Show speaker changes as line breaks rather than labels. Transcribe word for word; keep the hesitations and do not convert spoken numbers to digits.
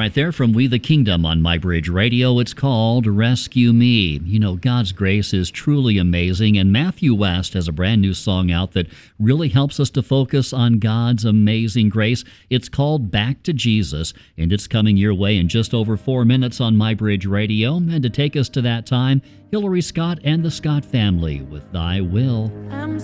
right there from We the Kingdom on MyBridge Radio. It's called Rescue Me. You know, God's grace is truly amazing, and Matthew West has a brand new song out that really helps us to focus on God's amazing grace. It's called Back to Jesus, and it's coming your way in just over four minutes on MyBridge Radio. And to take us to that time, Hillary Scott and the Scott family with Thy Will.
I'm